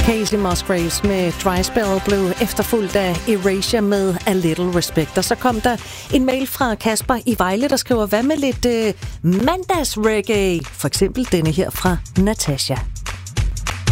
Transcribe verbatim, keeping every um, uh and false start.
Casey Musgraves med Dry Spell blev efterfulgt af Erasure med A Little Respect. Og så kom der en mail fra Kasper i Vejle, der skriver, hvad med lidt øh, mandagsreggae? For eksempel denne her fra Natasha.